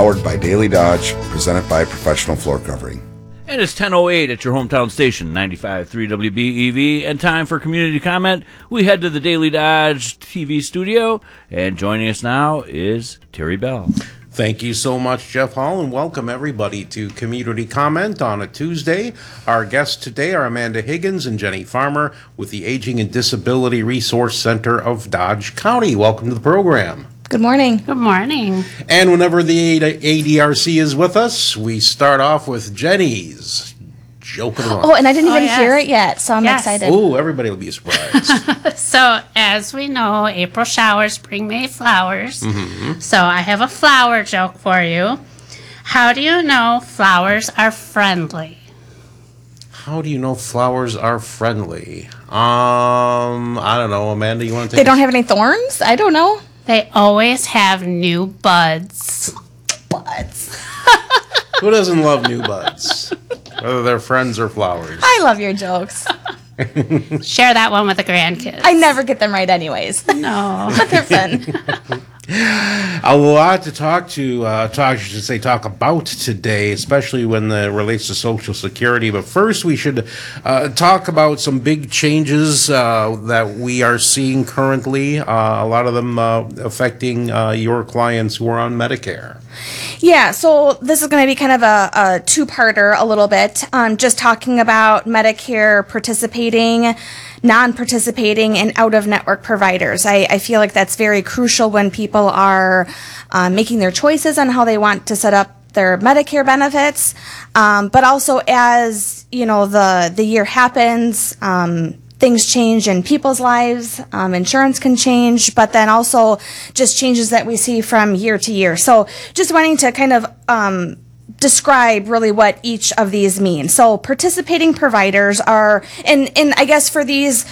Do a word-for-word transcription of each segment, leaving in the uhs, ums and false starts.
powered by Daily Dodge, presented by Professional Floor Covering. And it's ten oh eight at your hometown station, ninety-five point three W B E V, and time for community comment. We head to the Daily Dodge T V studio, and joining us now is Terry Bell. Thank you so much, Jeff Hall, and welcome everybody to Community Comment on a Tuesday. Our guests today are Amanda Higgins and Jenny Farmer with the Aging and Disability Resource Center of Dodge County. Welcome to the program. Good morning. Good morning. And whenever the A D R C is with us, we start off with Jenny's Joke of the Month. Oh, and I didn't Oh, even yes. hear it yet, so I'm Yes. excited. Oh, everybody will be surprised. So, as we know, April showers bring May flowers. Mm-hmm. So, I have a flower joke for you. How do you know flowers are friendly? How do you know flowers are friendly? Um, I don't know. Amanda, you want to take They don't a- have any thorns? I don't know. They always have new buds. Buds. Who doesn't love new buds? Whether they're friends or flowers. I love your jokes. Share that one with the grandkids. I never get them right anyways. No. But they're fun. A lot to talk to, uh, talk, I should say, talk about today, especially when it relates to Social Security. But first, we should uh, talk about some big changes uh, that we are seeing currently. Uh, a lot of them uh, affecting uh, your clients who are on Medicare. Yeah, so this is going to be kind of a, a two-parter a little bit, um, just talking about Medicare participating, non-participating, and out-of-network providers. I, I feel like that's very crucial when people are um, making their choices on how they want to set up their Medicare benefits, um, but also as, you know, the, the year happens, um, things change in people's lives, um, insurance can change, but then also just changes that we see from year to year. So just wanting to kind of um, describe really what each of these mean. So participating providers are, and, and I guess for these,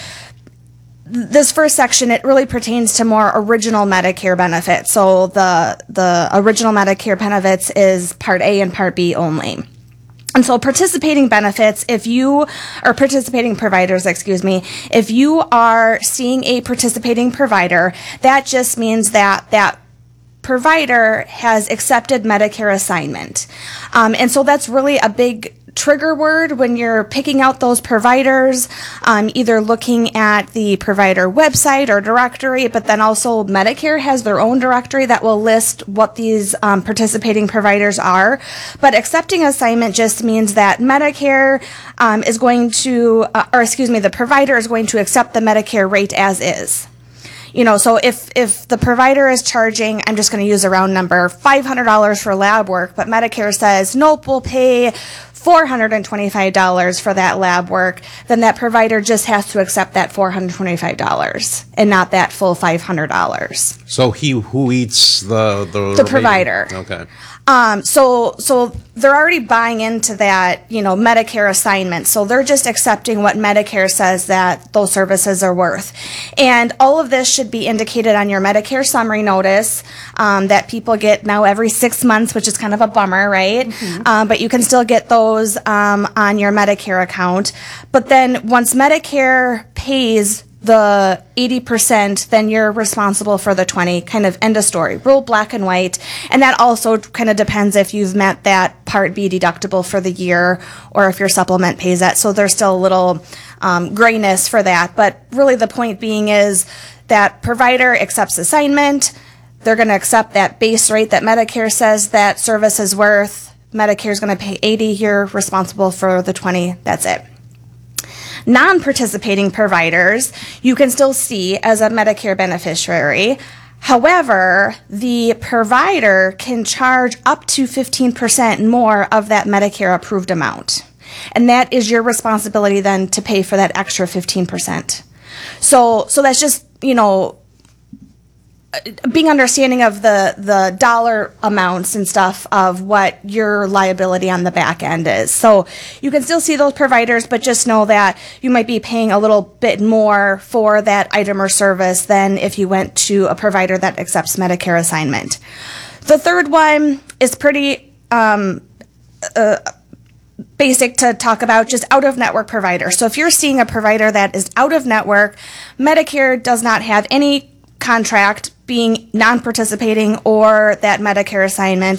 this first section, it really pertains to more original Medicare benefits. So the, the original Medicare benefits is Part A and Part B only. And so participating benefits, if you are participating providers, excuse me, if you are seeing a participating provider, that just means that that provider has accepted Medicare assignment. Um, and so that's really a big trigger word when you're picking out those providers, um, either looking at the provider website or directory, but then also Medicare has their own directory that will list what these um, participating providers are. But accepting assignment just means that Medicare um, is going to, uh, or excuse me, the provider is going to accept the Medicare rate as is. You know, so if, if the provider is charging, I'm just going to use a round number, five hundred dollars for lab work, but Medicare says, nope, we'll pay four hundred twenty-five dollars for that lab work, then that provider just has to accept that four hundred twenty-five dollars and not that full five hundred dollars. So he who eats the... The, The provider. Okay. Um, so, so they're already buying into that, you know, Medicare assignment. So they're just accepting what Medicare says that those services are worth. And all of this should be indicated on your Medicare summary notice um, that people get now every six months, which is kind of a bummer, right? Mm-hmm. Um, but you can still get those um, on your Medicare account. But then once Medicare pays the eighty percent, then you're responsible for the twenty, kind of end of story, real black and white. And that also kind of depends if you've met that Part B deductible for the year or if your supplement pays that. So there's still a little um, grayness for that. But really the point being is that provider accepts assignment. They're going to accept that base rate that Medicare says that service is worth. Medicare is going to pay eighty, you're responsible for the twenty, that's it. Non-participating providers, you can still see as a Medicare beneficiary. However, the provider can charge up to fifteen percent more of that Medicare approved amount. And that is your responsibility then to pay for that extra fifteen percent. So, so that's just, you know, being understanding of the, the dollar amounts and stuff of what your liability on the back end is. So you can still see those providers, but just know that you might be paying a little bit more for that item or service than if you went to a provider that accepts Medicare assignment. The third one is pretty um, uh, basic to talk about, just out-of-network provider. So if you're seeing a provider that is out-of-network, Medicare does not have any contract being non-participating or that Medicare assignment,